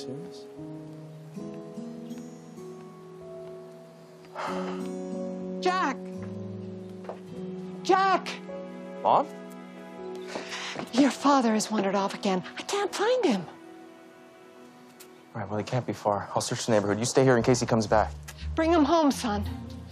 serious? Jack! Jack! Mom? Your father has wandered off again. I can't find him. All right, well, he can't be far. I'll search the neighborhood. You stay here in case he comes back. Bring him home, son.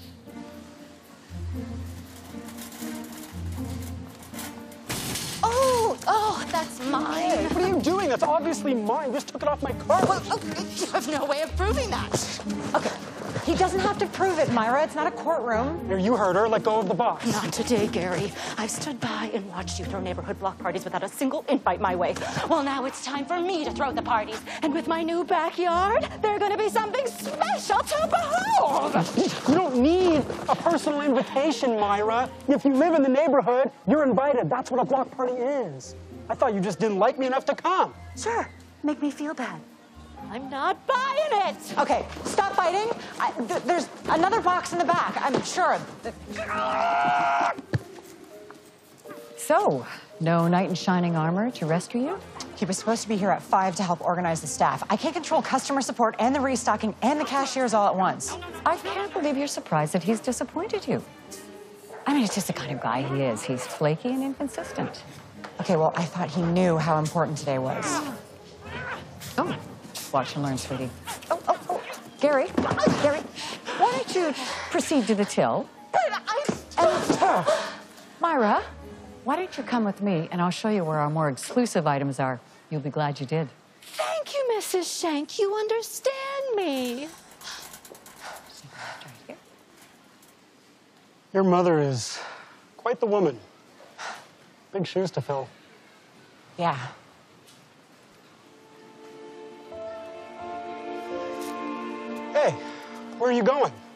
Oh, that's mine. Hey, what are you doing? That's obviously mine. Just took it off my car. Well, you have no way of proving that. Okay, he doesn't have to prove it, Myra. It's not a courtroom. Here, you heard her. Let go of the box. Not today, Gary. I've stood by and watched you throw neighborhood block parties without a single invite my way. Well, now it's time for me to throw the parties. And with my new backyard, they're going to be something special to behold. You don't need a personal invitation, Myra. If you live in the neighborhood, you're invited. That's what a block party is. I thought you just didn't like me enough to come. Sure, make me feel bad. I'm not buying it. Okay, stop fighting. There's another box in the back, I'm sure. So, no knight in shining armor to rescue you? He was supposed to be here at 5 to help organize the staff. I can't control customer support and the restocking and the cashiers all at once. I can't believe you're surprised that he's disappointed you. I mean, it's just the kind of guy he is. He's flaky and inconsistent. Okay, well, I thought he knew how important today was. Oh, watch and learn, sweetie. Oh. Gary, why don't you proceed to the till? Myra, why don't you come with me and I'll show you where our more exclusive items are. You'll be glad you did. Thank you, Mrs. Shank. You understand me. Your mother is quite the woman. Big shoes to fill. Yeah. Hey, where are you going?